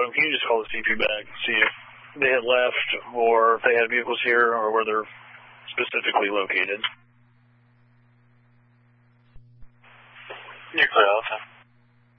them, can you just call the CP back, see if they had left or if they had vehicles here or where they're specifically located? You're clear, Alpha.